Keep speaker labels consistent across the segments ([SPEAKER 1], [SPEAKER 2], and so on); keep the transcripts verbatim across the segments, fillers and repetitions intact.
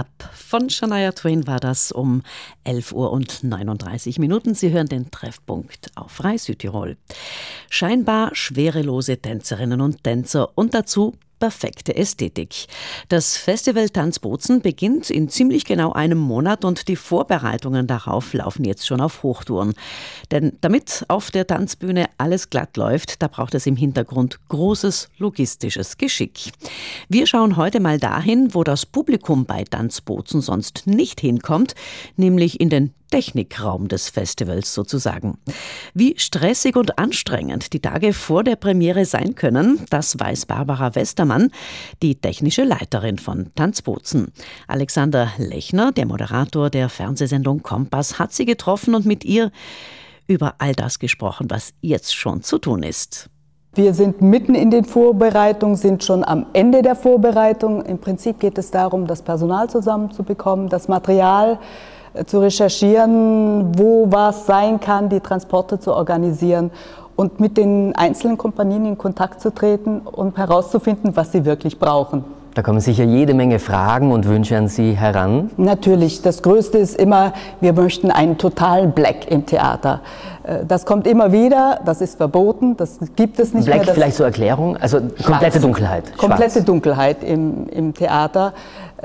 [SPEAKER 1] Up von Shania Twain war das um elf Uhr und neununddreißig Minuten. Sie hören den Treffpunkt auf Freie Südtirol. Scheinbar schwerelose Tänzerinnen und Tänzer und dazu perfekte Ästhetik. Das Festival Tanz Bozen beginnt in ziemlich genau einem Monat und die Vorbereitungen darauf laufen jetzt schon auf Hochtouren. Denn damit auf der Tanzbühne alles glatt läuft, da braucht es im Hintergrund großes logistisches Geschick. Wir schauen heute mal dahin, wo das Publikum bei Tanz Bozen sonst nicht hinkommt, nämlich in den Technikraum des Festivals sozusagen. Wie stressig und anstrengend die Tage vor der Premiere sein können, das weiß Barbara Westermann, die technische Leiterin von Tanz Bozen. Alexander Lechner, der Moderator der Fernsehsendung Kompass, hat sie getroffen und mit ihr über all das gesprochen, was jetzt schon zu tun ist.
[SPEAKER 2] Wir sind mitten in den Vorbereitungen, sind schon am Ende der Vorbereitung. Im Prinzip geht es darum, das Personal zusammenzubekommen, das Material zu recherchieren, wo was sein kann, die Transporte zu organisieren und mit den einzelnen Kompanien in Kontakt zu treten, um herauszufinden, was sie wirklich brauchen.
[SPEAKER 3] Da kommen sicher jede Menge Fragen und Wünsche an Sie heran.
[SPEAKER 2] Natürlich, das Größte ist immer, wir möchten einen totalen Black im Theater. Das kommt immer wieder, das ist verboten, das gibt es nicht
[SPEAKER 3] Black
[SPEAKER 2] mehr.
[SPEAKER 3] Black vielleicht zur Erklärung, also komplette Dunkelheit. Schwarz.
[SPEAKER 2] Komplette Dunkelheit im, im Theater.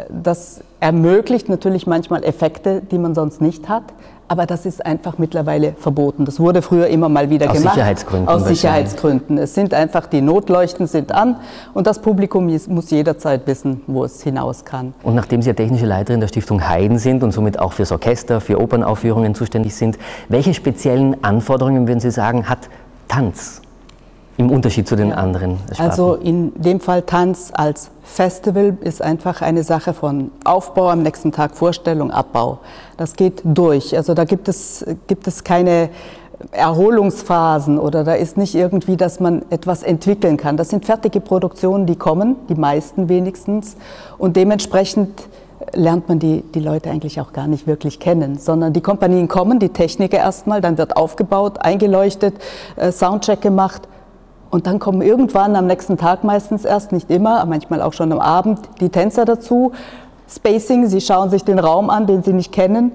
[SPEAKER 2] Das ermöglicht natürlich manchmal Effekte, die man sonst nicht hat. Aber das ist einfach mittlerweile verboten. Das wurde früher immer mal wieder
[SPEAKER 3] Aus
[SPEAKER 2] gemacht.
[SPEAKER 3] Sicherheitsgründen.
[SPEAKER 2] Aus Sicherheitsgründen. Es sind einfach, die Notleuchten sind an und das Publikum muss jederzeit wissen, wo es hinaus kann.
[SPEAKER 3] Und nachdem Sie ja technische Leiterin der Stiftung Haydn sind und somit auch fürs Orchester, für Opernaufführungen zuständig sind, welche speziellen Anforderungen, würden Sie sagen, hat Tanz im Unterschied zu den ja. anderen Sparten?
[SPEAKER 2] Also in dem Fall Tanz als Festival ist einfach eine Sache von Aufbau, am nächsten Tag Vorstellung, Abbau. Das geht durch. Also da gibt es, gibt es keine Erholungsphasen oder da ist nicht irgendwie, dass man etwas entwickeln kann. Das sind fertige Produktionen, die kommen, die meisten wenigstens. Und dementsprechend lernt man die, die Leute eigentlich auch gar nicht wirklich kennen, sondern die Kompanien kommen, die Techniker erstmal, dann wird aufgebaut, eingeleuchtet, äh, Soundcheck gemacht. Und dann kommen irgendwann am nächsten Tag meistens erst, nicht immer, manchmal auch schon am Abend, die Tänzer dazu. Spacing, sie schauen sich den Raum an, den sie nicht kennen.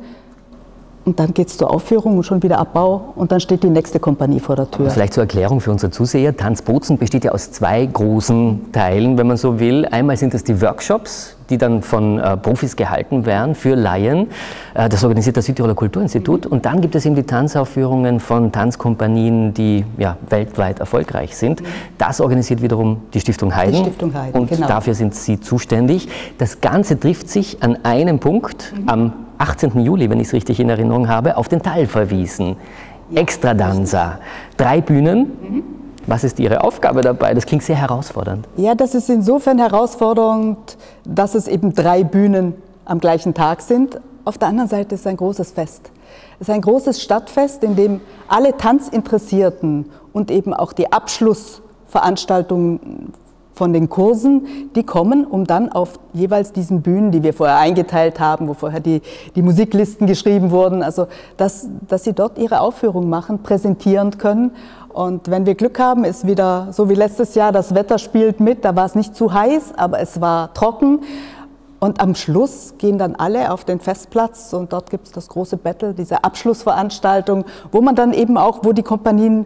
[SPEAKER 2] Und dann geht es zur Aufführung und schon wieder Abbau und dann steht die nächste Kompanie vor der Tür.
[SPEAKER 3] Vielleicht zur Erklärung für unsere Zuseher. Tanz Bozen besteht ja aus zwei großen Teilen, wenn man so will. Einmal sind es die Workshops, die dann von äh, Profis gehalten werden für Laien. Äh, das organisiert das Südtiroler Kulturinstitut. Und dann gibt es eben die Tanzaufführungen von Tanzkompanien, die ja, weltweit erfolgreich sind. Das organisiert wiederum die Stiftung Haydn.
[SPEAKER 2] Die Stiftung Haydn,
[SPEAKER 3] und
[SPEAKER 2] genau.
[SPEAKER 3] Dafür sind Sie zuständig. Das Ganze trifft sich an einem Punkt mhm. am achtzehnten Juli, wenn ich es richtig in Erinnerung habe, auf den Talferwiesen. Ja. Extradansza. Drei Bühnen. Mhm. Was ist Ihre Aufgabe dabei? Das klingt sehr herausfordernd.
[SPEAKER 2] Ja, das ist insofern herausfordernd, dass es eben drei Bühnen am gleichen Tag sind. Auf der anderen Seite ist es ein großes Fest. Es ist ein großes Stadtfest, in dem alle Tanzinteressierten und eben auch die Abschlussveranstaltungen von den Kursen, die kommen, um dann auf jeweils diesen Bühnen, die wir vorher eingeteilt haben, wo vorher die, die Musiklisten geschrieben wurden, also dass, dass sie dort ihre Aufführung machen, präsentieren können. Und wenn wir Glück haben, ist wieder so wie letztes Jahr, das Wetter spielt mit, da war es nicht zu heiß, aber es war trocken. Und am Schluss gehen dann alle auf den Festplatz und dort gibt es das große Battle, diese Abschlussveranstaltung, wo man dann eben auch, wo die Kompanien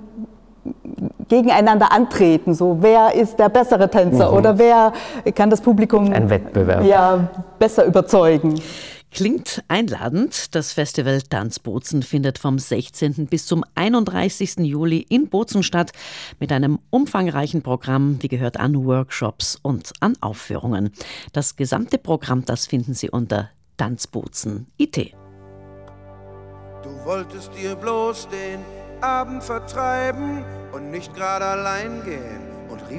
[SPEAKER 2] gegeneinander antreten, so wer ist der bessere Tänzer mhm. oder wer kann das Publikum
[SPEAKER 3] ein Wettbewerb.
[SPEAKER 2] Ja, besser überzeugen.
[SPEAKER 1] Klingt einladend. Das Festival Tanz Bozen findet vom sechzehnten bis zum einunddreißigsten Juli in Bozen statt mit einem umfangreichen Programm, wie gehört, an Workshops und an Aufführungen. Das gesamte Programm, das finden Sie unter tanzbozen punkt I T.
[SPEAKER 4] Du wolltest dir bloß den Abend vertreiben und nicht gerade allein gehen.